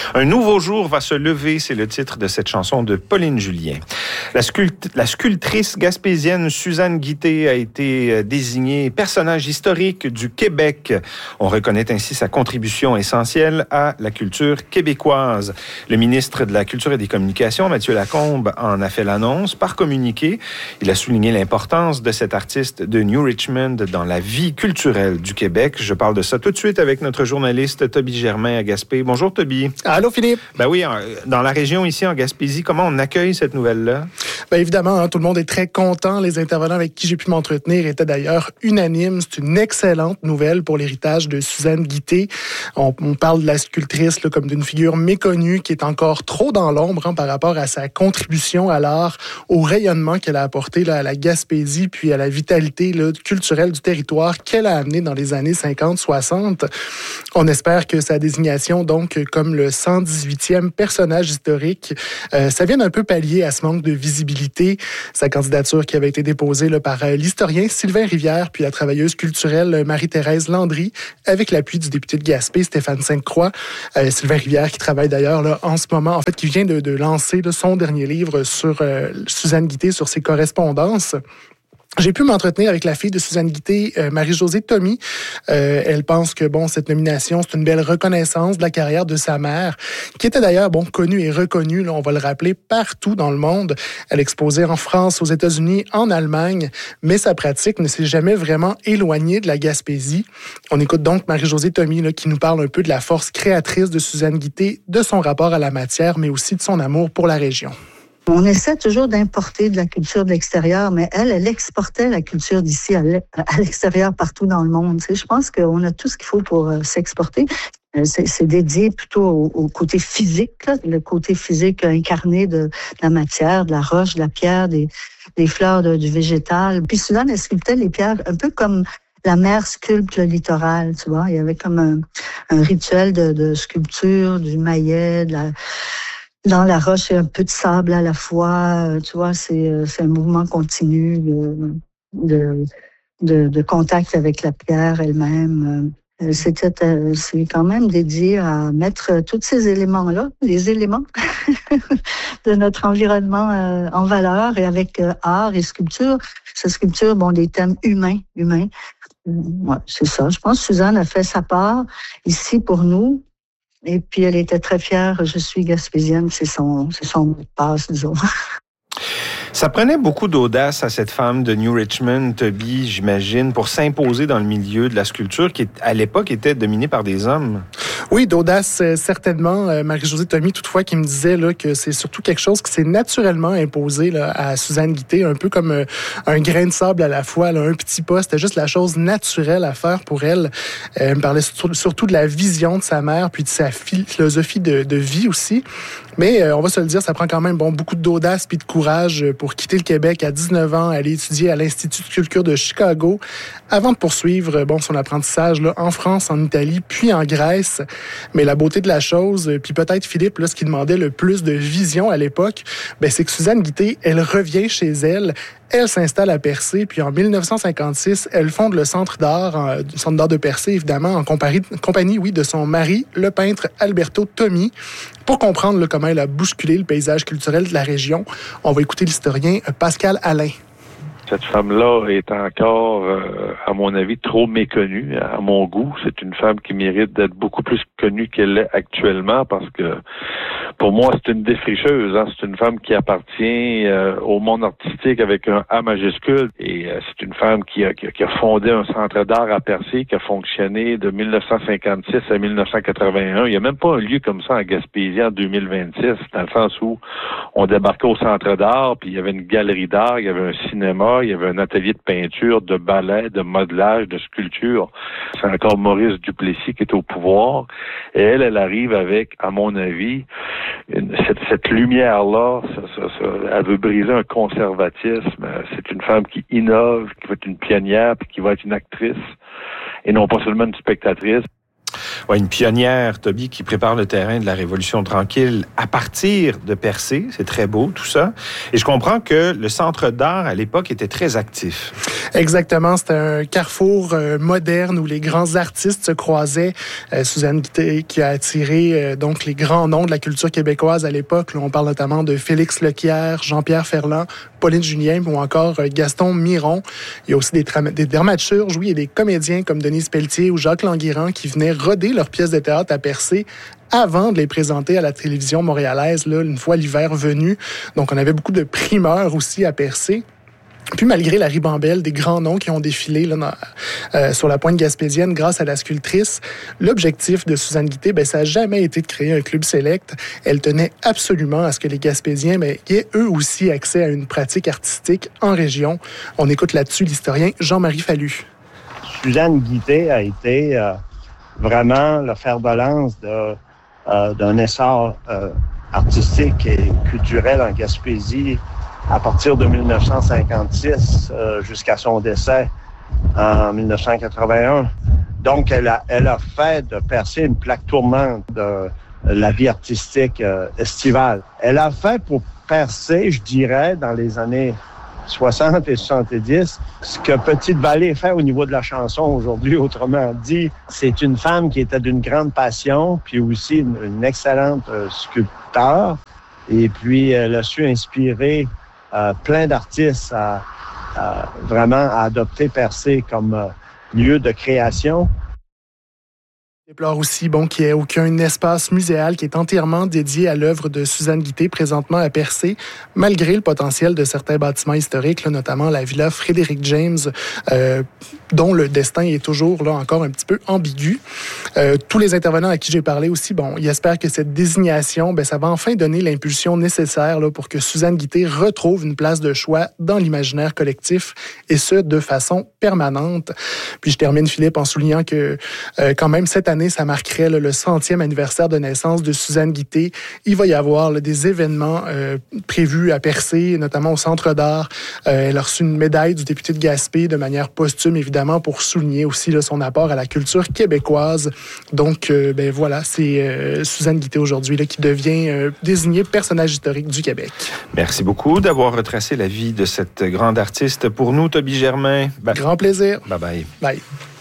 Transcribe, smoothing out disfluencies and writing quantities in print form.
Un nouveau jour va se lever, c'est le titre de cette chanson de Pauline Julien. La sculptrice gaspésienne Suzanne Guitté a été désignée personnage historique du Québec. On reconnaît ainsi sa contribution essentielle à la culture québécoise. Le ministre de la Culture et des Communications, Mathieu Lacombe, en a fait l'annonce par communiqué. Il a souligné l'importance de cet artiste de New Richmond dans la vie culturelle du Québec. Je parle de ça tout de suite avec notre journaliste Toby Germain à Gaspé. Bonjour Toby. Allô Philippe. Ben oui, dans la région ici en Gaspésie, comment on accueille cette nouvelle-là? Bien évidemment, tout le monde est très content. Les intervenants avec qui j'ai pu m'entretenir étaient d'ailleurs unanimes. C'est une excellente nouvelle pour l'héritage de Suzanne Guitté. On parle de la sculptrice comme d'une figure méconnue qui est encore trop dans l'ombre par rapport à sa contribution à l'art, au rayonnement qu'elle a apporté à la Gaspésie, puis à la vitalité culturelle du territoire qu'elle a amené dans les années 50-60. On espère que sa désignation, donc, comme le 118e personnage historique, ça vient un peu pallier à ce manque de visibilité. Sa candidature qui avait été déposée par l'historien Sylvain Rivière, puis la travailleuse culturelle Marie-Thérèse Landry, avec l'appui du député de Gaspé, Stéphane Sainte-Croix. Sylvain Rivière qui travaille d'ailleurs en ce moment, en fait, qui vient de lancer son dernier livre sur Suzanne Guitté, sur ses correspondances. J'ai pu m'entretenir avec la fille de Suzanne Guitté, Marie-Josée Thomy. Elle pense que cette nomination, c'est une belle reconnaissance de la carrière de sa mère, qui était d'ailleurs connue et reconnue, on va le rappeler, partout dans le monde. Elle exposait en France, aux États-Unis, en Allemagne, mais sa pratique ne s'est jamais vraiment éloignée de la Gaspésie. On écoute donc Marie-Josée Thomy qui nous parle un peu de la force créatrice de Suzanne Guitté, de son rapport à la matière, mais aussi de son amour pour la région. On essaie toujours d'importer de la culture de l'extérieur, mais elle exportait la culture d'ici à l'extérieur partout dans le monde. Je pense qu'on a tout ce qu'il faut pour s'exporter. C'est dédié plutôt au côté physique, le côté physique incarné de la matière, de la roche, de la pierre, des fleurs, du végétal. Puis Suzanne, elle sculptait les pierres un peu comme la mer sculpte le littoral, tu vois. Il y avait comme un rituel de sculpture, du maillet, dans la roche et un peu de sable à la fois. Tu vois, c'est un mouvement continu de contact avec la pierre elle-même. C'est quand même dédié à mettre tous ces éléments-là, les éléments de notre environnement en valeur, et avec art et sculpture. Cette sculpture, des thèmes humains. Ouais, c'est ça. Je pense que Suzanne a fait sa part ici pour nous. Et puis, elle était très fière. Je suis gaspésienne, c'est son mot de passe, disons. Ça prenait beaucoup d'audace à cette femme de New Richmond, Toby, j'imagine, pour s'imposer dans le milieu de la sculpture qui, à l'époque, était dominé par des hommes. Oui, d'audace, certainement. Marie-Josée Thomy, toutefois, qui me disait que c'est surtout quelque chose qui s'est naturellement imposé à Suzanne Guitté, un peu comme un grain de sable à la fois, un petit pas. C'était juste la chose naturelle à faire pour elle. Elle me parlait surtout de la vision de sa mère, puis de sa philosophie de vie aussi. Mais on va se le dire, ça prend quand même beaucoup d'audace puis de courage pour quitter le Québec à 19 ans, aller étudier à l'Institut de culture de Chicago, avant de poursuivre son apprentissage en France, en Italie, puis en Grèce. Mais la beauté de la chose, puis peut-être Philippe, ce qui demandait le plus de vision à l'époque, c'est que Suzanne Guitté, elle revient chez elle. Elle s'installe à Percé, puis en 1956, elle fonde le Centre d'art de Percé, évidemment, en compagnie de son mari, le peintre Alberto Thomy. Pour comprendre comment elle a bousculé le paysage culturel de la région, on va écouter l'historien Pascal Alain. Cette femme-là est encore, à mon avis, trop méconnue, à mon goût. C'est une femme qui mérite d'être beaucoup plus connue qu'elle l'est actuellement, parce que, pour moi, c'est une défricheuse. C'est une femme qui appartient au monde artistique avec un A majuscule. Et c'est une femme qui a fondé un centre d'art à Percé, qui a fonctionné de 1956 à 1981. Il n'y a même pas un lieu comme ça en Gaspésie en 2026, dans le sens où on débarquait au centre d'art, puis il y avait une galerie d'art, il y avait un cinéma, il y avait un atelier de peinture, de ballet, de modelage, de sculpture. C'est encore Maurice Duplessis qui est au pouvoir. Et elle arrive avec, à mon avis, cette lumière-là. Elle veut briser un conservatisme. C'est une femme qui innove, qui va être une pionnière, puis qui va être une actrice, et non pas seulement une spectatrice. Ouais, une pionnière, Toby, qui prépare le terrain de la Révolution tranquille à partir de Percé. C'est très beau, tout ça. Et je comprends que le Centre d'art, à l'époque, était très actif. Exactement. C'était un carrefour moderne où les grands artistes se croisaient. Suzanne Guitté qui a attiré donc les grands noms de la culture québécoise à l'époque. Là, on parle notamment de Félix Leclerc, Jean-Pierre Ferland, Pauline Julien ou encore Gaston Miron. Il y a aussi des dramaturges, oui, et des comédiens comme Denise Pelletier ou Jacques Languirand qui venaient roder leurs pièces de théâtre à Percé avant de les présenter à la télévision montréalaise, là, une fois l'hiver venu. Donc, on avait beaucoup de primeurs aussi à Percé. Puis, malgré la ribambelle des grands noms qui ont défilé là, sur la pointe gaspésienne grâce à la sculptrice, l'objectif de Suzanne Guitté, ça n'a jamais été de créer un club select. Elle tenait absolument à ce que les Gaspésiens aient eux aussi accès à une pratique artistique en région. On écoute là-dessus l'historien Jean-Marie Fallu. Suzanne Guitté a été vraiment le fer de lance d'un essor artistique et culturel en Gaspésie à partir de 1956 jusqu'à son décès en 1981. Donc, elle a fait de Percé une plaque tournante de la vie artistique estivale. Elle a fait pour Percé, je dirais, dans les années 60 et 70, ce que Petite-Vallée fait au niveau de la chanson aujourd'hui. Autrement dit, c'est une femme qui était d'une grande passion, puis aussi une excellente sculpteur. Et puis, elle a su inspirer plein d'artistes à vraiment adopter Percé comme lieu de création. Il déplore aussi qu'il n'y ait aucun espace muséal qui est entièrement dédié à l'œuvre de Suzanne Guitté, présentement à Percé, malgré le potentiel de certains bâtiments historiques, là, notamment la villa Frédéric James, dont le destin est toujours là encore un petit peu ambigu. Tous les intervenants à qui j'ai parlé aussi, ils espèrent que cette désignation, ça va enfin donner l'impulsion nécessaire là, pour que Suzanne Guitté retrouve une place de choix dans l'imaginaire collectif, et ce, de façon permanente. Puis je termine, Philippe, en soulignant que quand même cette année, ça marquerait le 100e anniversaire de naissance de Suzanne Guitté. Il va y avoir des événements prévus à Percé, notamment au Centre d'art. Elle a reçu une médaille du député de Gaspé de manière posthume, évidemment, pour souligner aussi son apport à la culture québécoise. Donc, voilà, c'est Suzanne Guitté aujourd'hui là, qui devient désignée personnage historique du Québec. Merci beaucoup d'avoir retracé la vie de cette grande artiste pour nous, Toby Germain. Grand plaisir. Bye-bye. Bye.